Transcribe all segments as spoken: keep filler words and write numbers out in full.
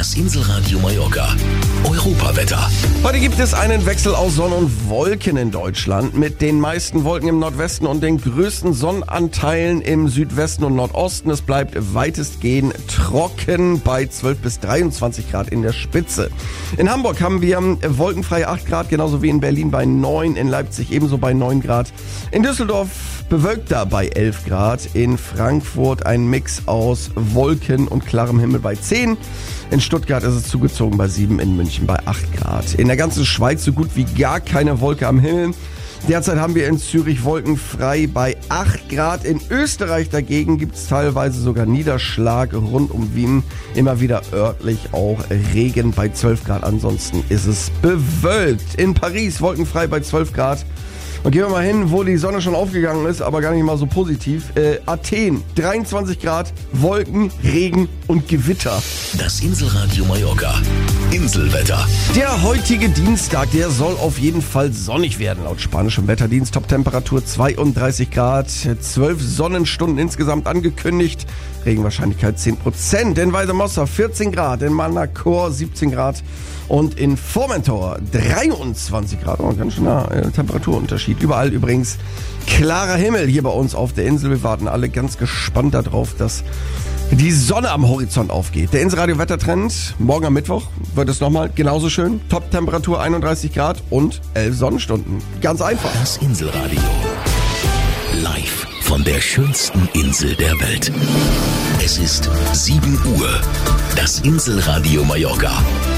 Das Inselradio Mallorca. Europawetter. Heute gibt es einen Wechsel aus Sonne und Wolken in Deutschland mit den meisten Wolken im Nordwesten und den größten Sonnenanteilen im Südwesten und Nordosten. Es bleibt weitestgehend trocken bei zwölf bis dreiundzwanzig Grad in der Spitze. In Hamburg haben wir wolkenfreie acht Grad, genauso wie in Berlin bei neun, in Leipzig ebenso bei neun Grad. In Düsseldorf bewölkter bei elf Grad, in Frankfurt ein Mix aus Wolken und klarem Himmel bei zehn. In Stuttgart ist es zugezogen bei sieben, in München bei acht Grad. In der ganzen Schweiz so gut wie gar keine Wolke am Himmel. Derzeit haben wir in Zürich wolkenfrei bei acht Grad. In Österreich dagegen gibt es teilweise sogar Niederschlag rund um Wien. Immer wieder örtlich auch Regen bei zwölf Grad. Ansonsten ist es bewölkt. In Paris wolkenfrei bei zwölf Grad. Und gehen wir mal hin, wo die Sonne schon aufgegangen ist, aber gar nicht mal so positiv. Äh, Athen, dreiundzwanzig Grad, Wolken, Regen und Gewitter. Das Inselradio Mallorca. Inselwetter. Der heutige Dienstag, der soll auf jeden Fall sonnig werden, laut spanischem Wetterdienst. Toptemperatur zweiunddreißig Grad, zwölf Sonnenstunden insgesamt angekündigt. Regenwahrscheinlichkeit zehn Prozent. In Valdemossa vierzehn Grad, in Manacor siebzehn Grad und in Formentor dreiundzwanzig Grad. Oh, ganz schöner äh, Temperaturunterschied. Überall übrigens klarer Himmel hier bei uns auf der Insel. Wir warten alle ganz gespannt darauf, dass die Sonne am Horizont aufgeht. Der Inselradio Wettertrend, morgen am Mittwoch wird es nochmal genauso schön. Top-Temperatur einunddreißig Grad und elf Sonnenstunden. Ganz einfach. Das Inselradio. Live von der schönsten Insel der Welt. Es ist sieben Uhr. Das Inselradio Mallorca.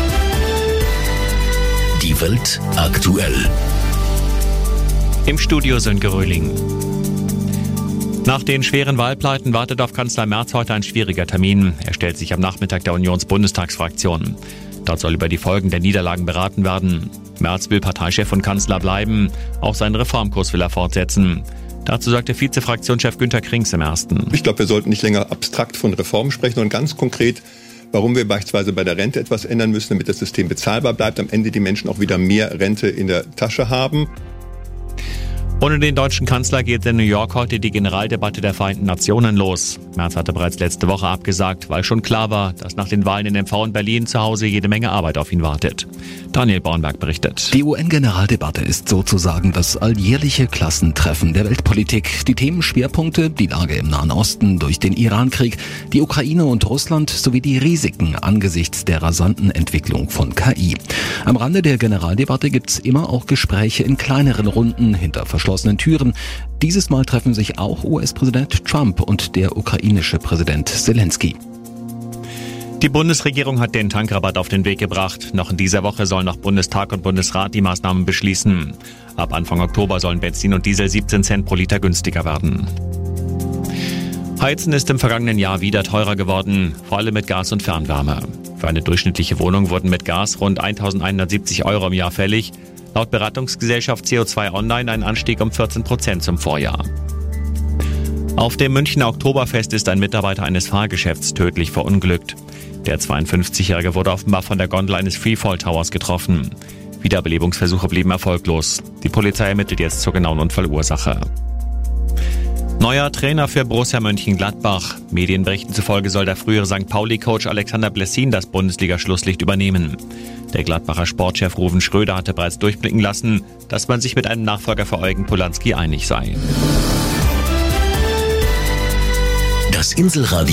Die Welt aktuell. Im Studio Sönke Röhling. Nach den schweren Wahlpleiten wartet auf Kanzler Merz heute ein schwieriger Termin. Er stellt sich am Nachmittag der Unionsbundestagsfraktion. Dort soll über die Folgen der Niederlagen beraten werden. Merz will Parteichef und Kanzler bleiben. Auch seinen Reformkurs will er fortsetzen. Dazu sagte Vizefraktionschef Günter Krings im Ersten. Ich glaube, wir sollten nicht länger abstrakt von Reformen sprechen, sondern ganz konkret, warum wir beispielsweise bei der Rente etwas ändern müssen, damit das System bezahlbar bleibt, am Ende die Menschen auch wieder mehr Rente in der Tasche haben. Ohne den deutschen Kanzler geht in New York heute die Generaldebatte der Vereinten Nationen los. Merz hatte bereits letzte Woche abgesagt, weil schon klar war, dass nach den Wahlen in M V und Berlin zu Hause jede Menge Arbeit auf ihn wartet. Daniel Bornberg berichtet. Die U N-Generaldebatte ist sozusagen das alljährliche Klassentreffen der Weltpolitik. Die Themenschwerpunkte, die Lage im Nahen Osten durch den Irankrieg, die Ukraine und Russland sowie die Risiken angesichts der rasanten Entwicklung von K I. Am Rande der Generaldebatte gibt's immer auch Gespräche in kleineren Runden hinter verschlossenen Türen. Dieses Mal treffen sich auch U S-Präsident Trump und der ukrainische Präsident Zelensky. Die Bundesregierung hat den Tankrabatt auf den Weg gebracht. Noch in dieser Woche sollen noch Bundestag und Bundesrat die Maßnahmen beschließen. Ab Anfang Oktober sollen Benzin und Diesel siebzehn Cent pro Liter günstiger werden. Heizen ist im vergangenen Jahr wieder teurer geworden, vor allem mit Gas und Fernwärme. Für eine durchschnittliche Wohnung wurden mit Gas rund eintausendeinhundertsiebzig Euro im Jahr fällig. Laut Beratungsgesellschaft C O zwei Online ein Anstieg um vierzehn Prozent zum Vorjahr. Auf dem Münchner Oktoberfest ist ein Mitarbeiter eines Fahrgeschäfts tödlich verunglückt. Der zweiundfünfzigjährige wurde offenbar von der Gondel eines Freefall Towers getroffen. Wiederbelebungsversuche blieben erfolglos. Die Polizei ermittelt jetzt zur genauen Unfallursache. Neuer Trainer für Borussia Mönchengladbach. Medienberichten zufolge soll der frühere Sankt Pauli-Coach Alexander Blessin das Bundesliga-Schlusslicht übernehmen. Der Gladbacher Sportchef Ruven Schröder hatte bereits durchblicken lassen, dass man sich mit einem Nachfolger für Eugen Polanski einig sei. Das Inselradio.